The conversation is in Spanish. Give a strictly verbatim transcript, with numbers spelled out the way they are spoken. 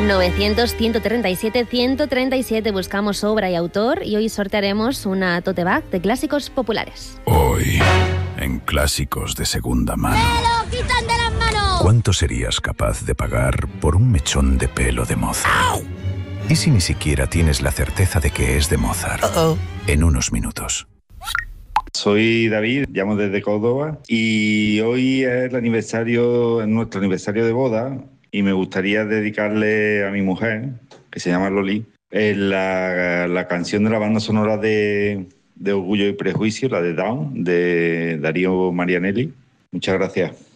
novecientos, ciento treinta y siete, ciento treinta y siete. Buscamos obra y autor y hoy sortearemos una tote bag de clásicos populares. Hoy, en Clásicos de Segunda Mano. ¡Me lo quitan de las manos! ¿Cuánto serías capaz de pagar por un mechón de pelo de Mozart? ¡Au! ¿Y si ni siquiera tienes la certeza de que es de Mozart? Uh-oh. En unos minutos. Soy David, llamo desde Córdoba y hoy es el aniversario, es nuestro aniversario de boda y me gustaría dedicarle a mi mujer, que se llama Loli, eh, la, la canción de la banda sonora de, de Orgullo y Prejuicio, la de Down, de Darío Marianelli. Muchas gracias.